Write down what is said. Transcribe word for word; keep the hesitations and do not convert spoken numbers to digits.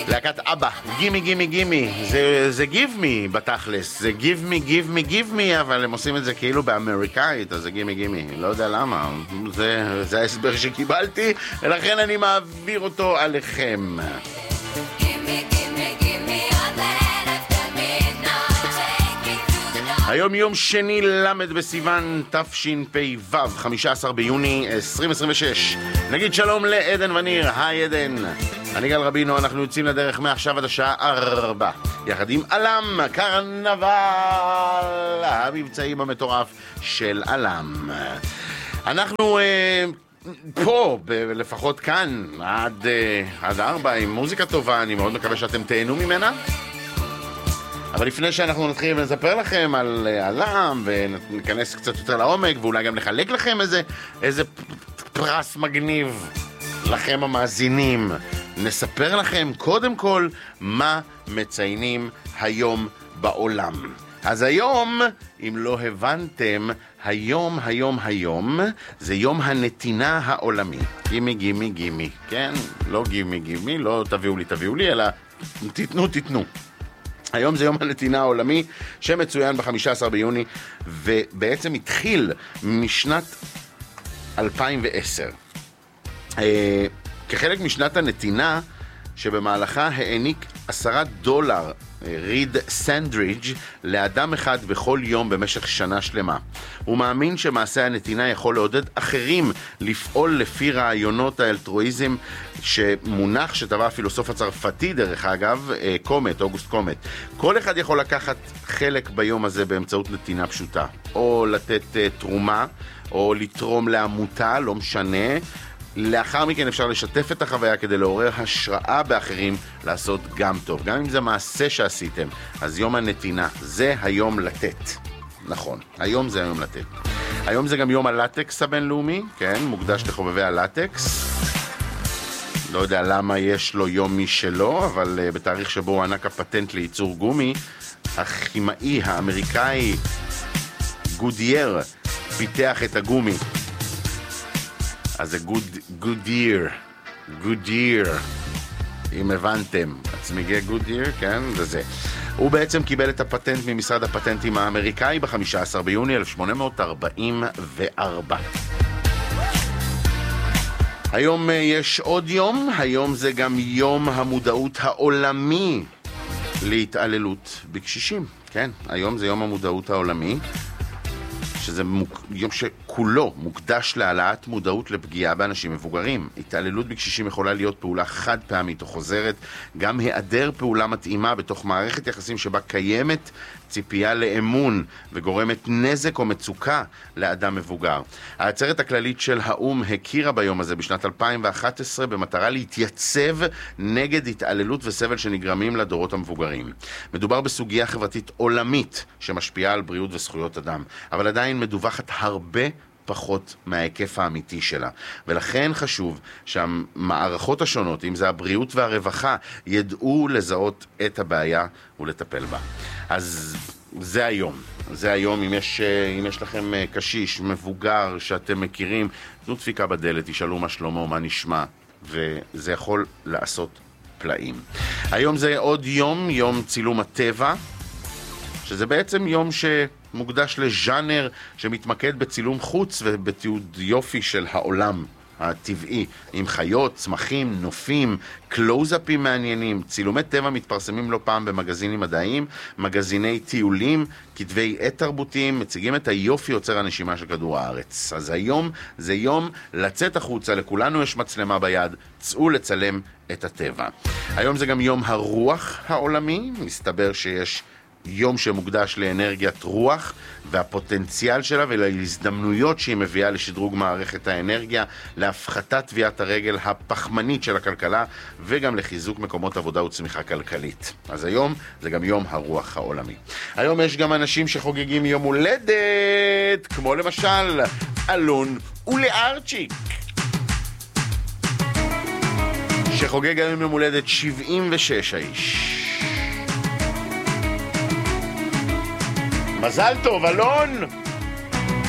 להקת אבא, גימי גימי גימי, זה, זה give me בתכלס, זה give me give me give me, אבל הם עושים את זה כאילו באמריקאית, אז זה גימי גימי, לא יודע למה, זה, זה ההסבר שקיבלתי, ולכן אני מעביר אותו עליכם. היום יום שני למד בסיוון תשפ"ו, חמישה עשר ביוני עשרים עשרים ושש. נגיד שלום לעדן וניר, היי עדן. אני גל רבינו, אנחנו יוצאים לדרך מעכשיו עד השעה ארבע, יחד עם אלם, קרנבל, המבצעים המטורף של אלם. אנחנו אה, פה, ב- לפחות כאן, עד, אה, עד ארבע, עם מוזיקה טובה, אני מאוד מקווה שאתם תהנו ממנה. אבל לפני שאנחנו נתחיל ונספר לכם על אלם וניכנס קצת יותר לעומק ואולי גם נחלק לכם איזה, איזה פרס מגניב לכם המאזינים, נספר לכם קודם כל מה מציינים היום בעולם. אז היום, אם לא הבנתם, היום, היום, היום, זה יום הנתינה העולמי. גימי, גימי, גימי. כן? לא גימי, גימי, לא תביאו לי, תביאו לי, אלא תיתנו, תיתנו. היום זה יום הנתינה העולמי שמצוין ב-חמישה עשר ביוני ובעצם התחיל משנת אלפיים ועשר. אה, כחלק משנת הנתינה שבמהלכה העניק עשרה דולר ריד סנדריג' לאדם אחד בכל יום במשך שנה שלמה. הוא מאמין שמעשה הנתינה יכול לעודד אחרים לפעול לפי רעיונות האלטרואיזם, שמונח שטבע הפילוסוף הצרפתי דרך אגב, קומט, אוגוסט קומט. כל אחד יכול לקחת חלק ביום הזה באמצעות נתינה פשוטה, או לתת תרומה, או לתרום לעמותה, לא משנה. לאחר מכן אפשר לשתף את החוויה כדי לעורר השראה באחרים לעשות גם טוב, גם אם זה מעשה שעשיתם. אז יום הנתינה, זה היום לתת. נכון, היום זה היום לתת. היום זה גם יום הלטקס הבינלאומי, כן, מוקדש לחובבי הלטקס. לא יודע למה יש לו יום משלו, אבל uh, בתאריך שבו הוא ענק הפטנט לייצור גומי, הכימאי האמריקאי גודייר פיתח את הגומי. אז זה גודייר, גודייר, אם הבנתם, הצמיגי גודייר, כן, זה זה. הוא בעצם קיבל את הפטנט ממשרד הפטנטים האמריקאי ב-חמישה עשר ביוני אלף שמונה מאות ארבעים וארבע. היום יש עוד יום, היום זה גם יום המודעות העולמי להתעללות בקשישים, כן, היום זה יום המודעות העולמי. שזה מוק... יום שכולו מוקדש להעלאת מודעות לפגיעה באנשים מבוגרים. התעללות בקשישים יכולה להיות פעולה חד פעמית או חוזרת, גם היעדר פעולה מתאימה בתוך מערכת יחסים שבה קיימת ציפייה לאמון וגורמת נזק או מצוקה לאדם מבוגר. העצרת הכללית של האום הכירה ביום הזה בשנת אלפיים ואחת עשרה במטרה להתייצב נגד התעללות וסבל שנגרמים לדורות המבוגרים. מדובר בסוגיה חברתית עולמית שמשפיעה על בריאות וזכויות אדם, אבל עדיין מדווחת הרבה פחות מההיקף האמיתי שלה. ולכן חשוב שהמערכות השונות, אם זה הבריאות והרווחה, ידעו לזהות את הבעיה ולטפל בה. אז זה היום. זה היום, אם יש, אם יש לכם קשיש, מבוגר שאתם מכירים, תנו דפיקה בדלת, תשאלו מה שלמה, מה נשמע, וזה יכול לעשות פלאים. היום זה עוד יום, יום צילום הטבע, שזה בעצם יום ש... מוקדש לז'אנר שמתמקד בצילום חוץ ובתיעוד יופי של העולם הטבעי, עם חיות, צמחים, נופים, קלוזאפים מעניינים. צילומי טבע מתפרסמים לא פעם במגזינים מדעיים, מגזיני טיולים, כתבי עת תרבותיים, מציגים את היופי יוצר הנשימה של כדור הארץ. אז היום זה יום לצאת החוצה, לכולנו יש מצלמה ביד, צאו לצלם את הטבע. היום זה גם יום הרוח העולמי, מסתבר שיש יום שמוקדש לאנרגיית רוח והפוטנציאל שלה ולהזדמנויות שהיא מביאה לשדרוג מערכת האנרגיה, להפחתת טביעת הרגל הפחמנית של הכלכלה וגם לחיזוק מקומות עבודה וצמיחה כלכלית. אז היום זה גם יום הרוח העולמי. היום יש גם אנשים שחוגגים יום הולדת, כמו למשל אלון ולארצ'יק, שחוגג היום יום הולדת שבעים ושש האיש. מזל טוב, אלון!